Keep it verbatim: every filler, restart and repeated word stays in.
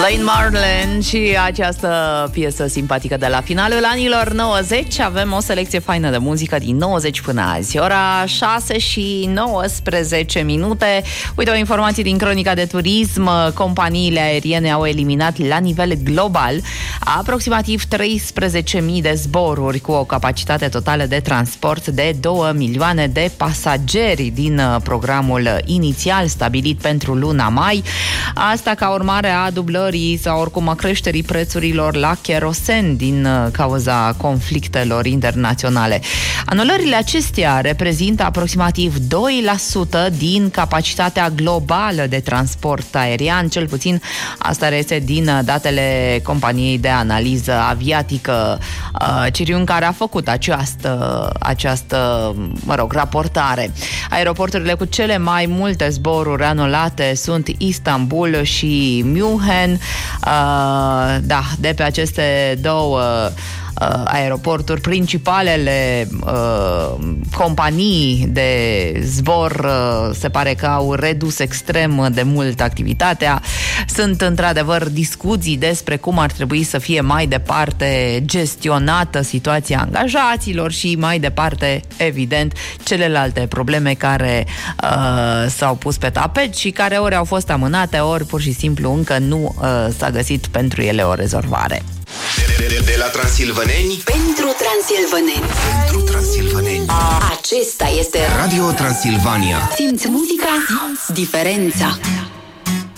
Lane Marlin și această piesă simpatică de la finalul anilor nouăzeci. Avem o selecție faină de muzică din nouăzeci până azi. Ora șase și nouăsprezece minute. Uite o informație din cronica de turism. Companiile aeriene au eliminat la nivel global aproximativ treisprezece mii de zboruri cu o capacitate totală de transport de două milioane de pasageri din programul inițial stabilit pentru luna mai. Asta ca urmare a dublării sau oricum a creșterii prețurilor la kerosen din cauza conflictelor internaționale. Anulările acestea reprezintă aproximativ doi la sută din capacitatea globală de transport aerian, cel puțin asta reiese din datele companiei de analiză aviatică Cirium, care a făcut această, această, mă rog, raportare. Aeroporturile cu cele mai multe zboruri anulate sunt Istanbul și München. Uh, da, de pe aceste două uh, aeroporturi, principalele uh, companii de zbor uh, se pare că au redus extrem de mult activitatea. Sunt într-adevăr discuții despre cum ar trebui să fie mai departe gestionată situația angajaților și mai departe, evident, celelalte probleme care uh, s-au pus pe tapet și care ori au fost amânate, ori pur și simplu încă nu uh, s-a găsit pentru ele o rezolvare. De, de, de la Transilvaneni pentru Transilvaneni. Pentru Transilvaneni. Acesta este Radio Transilvania. Simți muzica, simți diferența.